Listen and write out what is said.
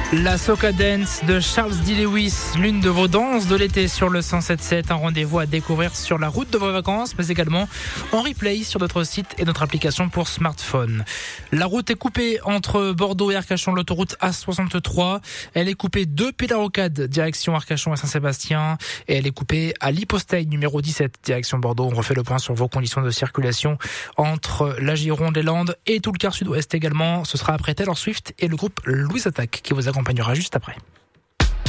La Soca Dance de Charles D. Lewis, l'une de vos danses de l'été sur le 107.7, un rendez-vous à découvrir sur la route de vos vacances, mais également en replay sur notre site et notre application pour smartphone. La route est coupée entre Bordeaux et Arcachon, l'autoroute A63. Elle est coupée de Pélarocade, direction Arcachon et Saint-Sébastien, et elle est coupée à l'Hyposteil, numéro 17, direction Bordeaux. On refait le point sur vos conditions de circulation entre la Gironde, les Landes et tout le quart sud-ouest également. Ce sera après Taylor Swift et le groupe Louise Attaque qui vous accompagnera juste après.